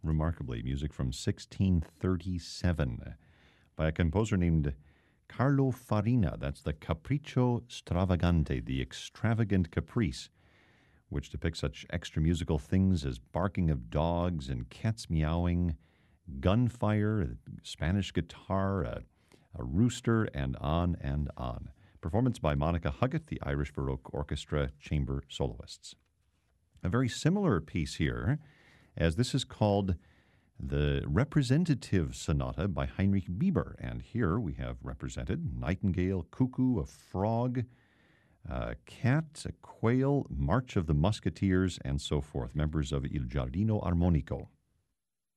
remarkably, music from 1637 by a composer named Carlo Farina. That's the Capriccio Stravagante, the extravagant caprice, which depicts such extra musical things as barking of dogs and cats meowing, gunfire, Spanish guitar, a rooster, and on and on. Performance by Monica Huggett, the Irish Baroque Orchestra chamber soloists. A very similar piece here, as this is called the Representative Sonata by Heinrich Bieber. And here we have represented nightingale, cuckoo, a frog, a cat, a quail, March of the Musketeers, and so forth, members of Il Giardino Armonico.